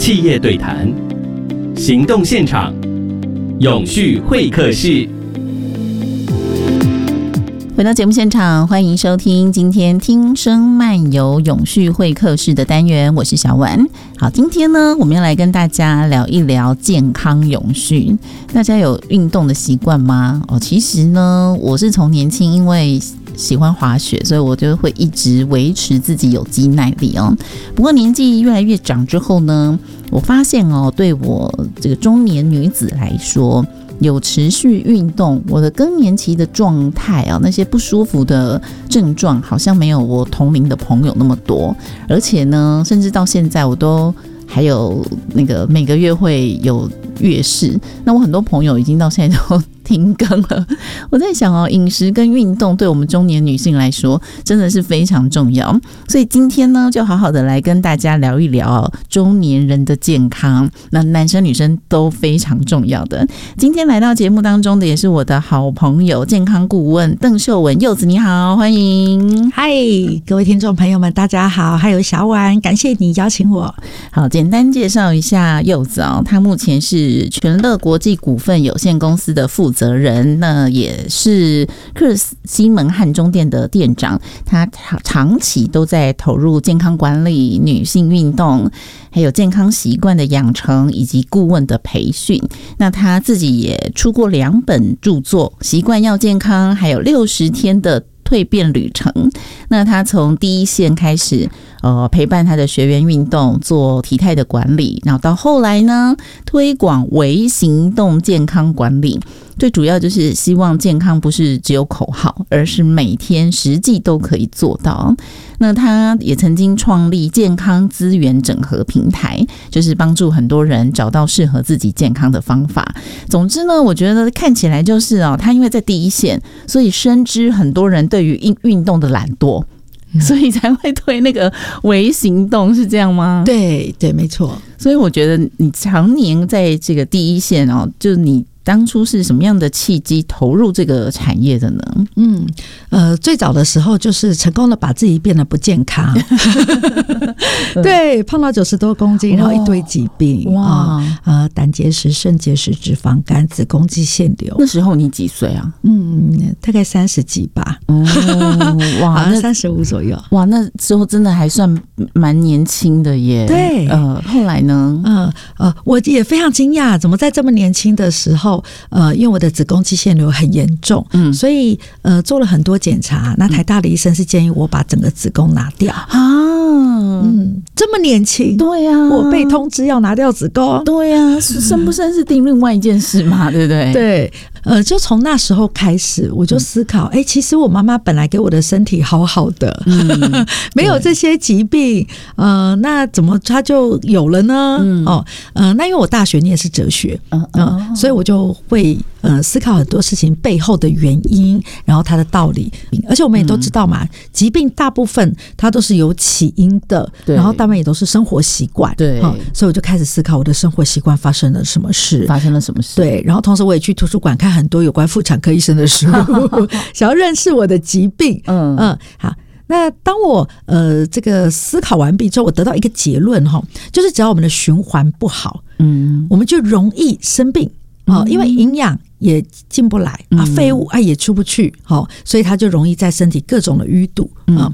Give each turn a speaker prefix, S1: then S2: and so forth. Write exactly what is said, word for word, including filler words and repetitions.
S1: 企业对谈，行动现场，永续会客室。
S2: 回到节目现场，欢迎收听今天听声漫游永续会客室的单元，我是小婉。好，今天呢，我们要来跟大家聊一聊健康永续。大家有运动的习惯吗？哦，其实呢，我是从年轻因为喜欢滑雪，所以我就会一直维持自己有肌耐力哦。不过年纪越来越长之后呢，我发现哦，对我这个中年女子来说，有持续运动，我的更年期的状态啊，那些不舒服的症状好像没有我同龄的朋友那么多，而且呢，甚至到现在我都还有那个每个月会有月事，那我很多朋友已经到现在都停更了。我在想哦，饮食跟运动对我们中年女性来说真的是非常重要，所以今天呢，就好好的来跟大家聊一聊、哦、中年人的健康，那男生女生都非常重要的。今天来到节目当中的也是我的好朋友健康顾问邓秀文，柚子你好，欢迎。
S3: 嗨，各位听众朋友们大家好，还有小婉，感谢你邀请我。
S2: 好，简单介绍一下柚子哦，他目前是全乐国际股份有限公司的负责人，那也是克斯西门汉中店的店长，他长期都在投入健康管理、女性运动还有健康习惯的养成以及顾问的培训。那他自己也出过两本著作，习惯要健康还有六十天的蜕变旅程。那他从第一线开始呃，陪伴他的学员运动，做体态的管理，然后到后来呢，推广微行动健康管理，最主要就是希望健康不是只有口号，而是每天实际都可以做到。那他也曾经创立健康资源整合平台，就是帮助很多人找到适合自己健康的方法。总之呢，我觉得看起来就是哦，他因为在第一线，所以深知很多人对于运动的懒惰，所以才会推那个微行动，是这样吗？
S3: 对对，没错。
S2: 所以我觉得你常年在这个第一线哦，就是你当初是什么样的契机投入这个产业的呢？
S3: 嗯，呃，最早的时候就是成功的把自己变得不健康，对，胖到九十多公斤，然后一堆疾病，哇，呃，胆结石、肾结石、脂肪肝、子宫肌腺瘤。
S2: 那时候你几岁啊？
S3: 嗯，大概三十几吧。
S2: 哦，哇，那
S3: 三十五左右。
S2: 哇，那时候真的还算蛮年轻的耶。
S3: 对，
S2: 呃，后来呢？
S3: 呃呃，我也非常惊讶，怎么在这么年轻的时候。呃，因为我的子宫肌腺瘤很严重，嗯，所以呃做了很多检查。那台大的医生是建议我把整个子宫拿掉啊，嗯，这么年轻，
S2: 对呀、啊，
S3: 我被通知要拿掉子宫，
S2: 对呀、啊，生不生是另另外一件事嘛，对不对？
S3: 对，呃，就从那时候开始，我就思考，哎、嗯欸，其实我妈妈本来给我的身体好好的，嗯、没有这些疾病，呃，那怎么她就有了呢？嗯、哦，呃，那因为我大学念的是哲学，嗯、呃哦，所以我就会呃思考很多事情背后的原因，然后它的道理，而且我们也都知道嘛，嗯、疾病大部分它都是有起因的，然后大部分也都是生活习惯，
S2: 对、
S3: 哦，所以我就开始思考我的生活习惯发生了什么事，
S2: 发生了什么事，
S3: 对，然后同时我也去图书馆看很多有关妇产科医生的书，想要认识我的疾病，嗯嗯，好。那当我呃这个思考完毕之后，我得到一个结论哈，就是只要我们的循环不好，嗯，我们就容易生病啊、嗯，因为营养也进不来啊，废物啊也出不去，好，所以它就容易在身体各种的淤堵啊、嗯。